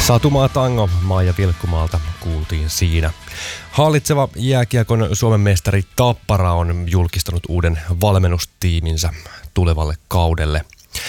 Satumaa tango Maija Vilkkumaalta kuultiin siinä. Hallitseva jääkiekon Suomen mestari Tappara on julkistanut uuden valmennustiiminsä tulevalle kaudelle.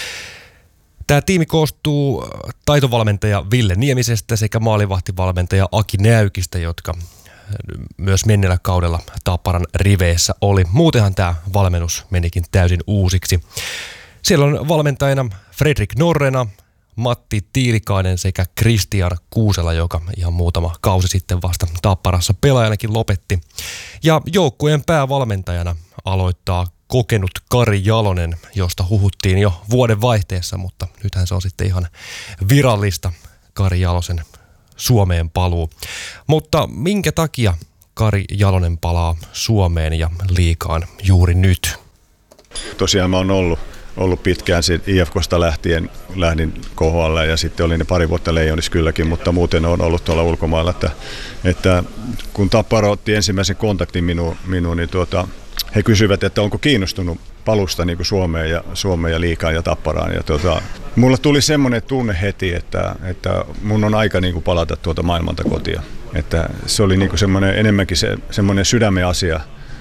Tämä tiimi koostuu taitovalmentaja Ville Niemisestä sekä maalivahtivalmentaja Aki Näykistä, jotka myös menneellä kaudella Tapparan riveissä oli. Muutenhan tämä valmennus menikin täysin uusiksi. Siellä on valmentajana Fredrik Norrena, Matti Tiilikainen sekä Kristian Kuusela, joka ihan muutama kausi sitten vasta Tapparassa pelaajanakin lopetti. Ja joukkueen päävalmentajana aloittaa kokenut Kari Jalonen, josta huhuttiin jo vuoden vaihteessa, mutta nythän se on sitten ihan virallista, Kari Jalosen Suomeen paluu. Mutta minkä takia Kari Jalonen palaa Suomeen ja liigaan juuri nyt? Tosiaan mä oon ollut pitkään IFK:sta lähdin KHL ja sitten olin ne pari vuotta Leijonissa kylläkin, mutta muuten on ollut tuolla ulkomailla. Että kun Tappara otti ensimmäisen kontaktin minuun, niin he kysyivät, että onko kiinnostunut palusta niin kuin Suomeen ja liigaan ja Tapparaan. Ja mulla tuli semmoinen tunne heti, että mun on aika niin kuin palata tuota maailmalta kotia. Että se oli niin kuin enemmänkin semmoinen sydämen asia.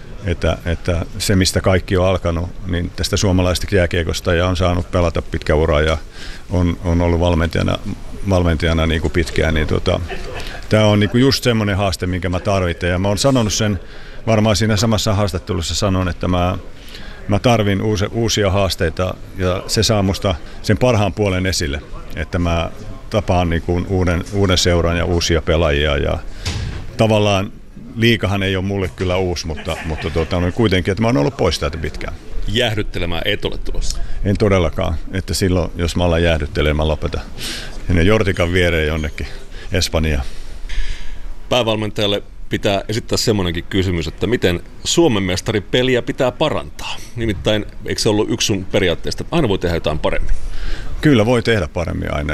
Että se, mistä kaikki on alkanut, niin tästä suomalaisesta jääkiekosta ja on saanut pelata pitkä ura ja on ollut valmentajana niin kuin pitkään, niin tämä on niin kuin just semmoinen haaste, minkä mä tarvitsen. Ja mä oon sanonut sen, varmaan siinä samassa haastattelussa sanon, että mä tarvin uusia haasteita ja se saa musta sen parhaan puolen esille, että mä tapaan niin kuin uuden seuran ja uusia pelaajia ja tavallaan liikahan ei ole mulle kyllä uusi, mutta kuitenkin, että mä oon ollut pois täältä pitkään. Jäähdyttelemään et ole tulossa? En todellakaan, että silloin, jos mä alan jäähdyttelemään, mä lopetan sinne Jortikan viereen jonnekin Espanjaan. Päävalmentajalle pitää esittää semmoinenkin kysymys, että miten Suomen mestaripeliä pitää parantaa? Nimittäin, eikö se ollut yksi sun periaatteesta, että aina voi tehdä jotain paremmin? Kyllä voi tehdä paremmin aina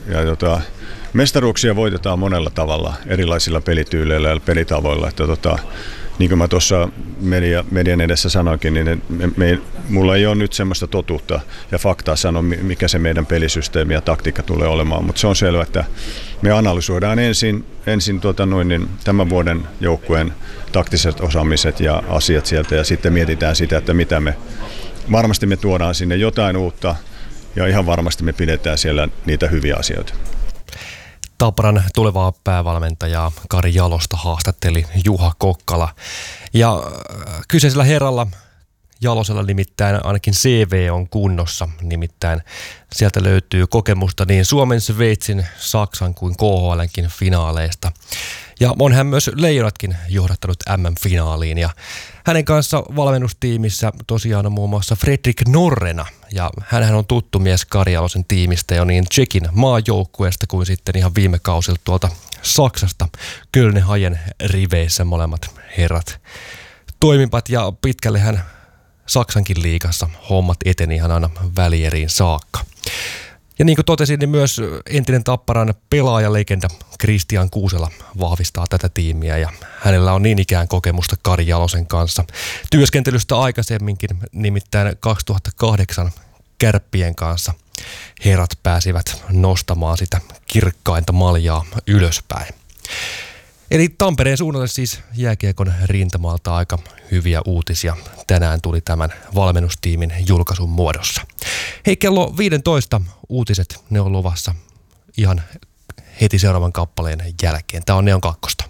mestaruuksia voitetaan monella tavalla, erilaisilla pelityyleillä ja pelitavoilla. Että niin kuin mä tuossa median edessä sanoinkin, niin mulla ei ole nyt semmoista totuutta ja faktaa sanoa, mikä se meidän pelisysteemi ja taktiikka tulee olemaan. Mutta se on selvä, että me analysoidaan ensin tämän vuoden joukkueen taktiset osaamiset ja asiat sieltä ja sitten mietitään sitä, että mitä varmasti me tuodaan sinne jotain uutta ja ihan varmasti me pidetään siellä niitä hyviä asioita. Tapparan tulevaa päävalmentajaa Kari Jalosta haastatteli Juha Kokkala. Ja kyseisellä herralla Jalosella nimittäin ainakin CV on kunnossa. Nimittäin sieltä löytyy kokemusta niin Suomen, Sveitsin, Saksan kuin KHL:nkin finaaleista. Ja on hän myös Leijonatkin johdattanut MM-finaaliin. Ja hänen kanssa valmennustiimissä tosiaan on muun muassa Fredrik Norrena. Ja hänhän on tuttu mies Kari Jalosen tiimistä jo niin Tšekin maajoukkueesta kuin sitten ihan viime kausilta tuolta Saksasta. Köln Hajen riveissä molemmat herrat toimivat ja pitkälle hän Saksankin liigassa hommat eteni ihan aina välieriin saakka. Ja niin kuin totesin, niin myös entinen Tapparan pelaajalegenda Kristian Kuusela vahvistaa tätä tiimiä ja hänellä on niin ikään kokemusta Kari Jalosen kanssa. Työskentelystä aikaisemminkin, nimittäin 2008 Kärppien kanssa herrat pääsivät nostamaan sitä kirkkainta maljaa ylöspäin. Eli Tampereen suunnalle siis jääkiekon rintamalta aika hyviä uutisia. Tänään tuli tämän valmennustiimin julkaisun muodossa. Hei, kello 15 uutiset, ne on luvassa ihan heti seuraavan kappaleen jälkeen. Tämä on Neon 2.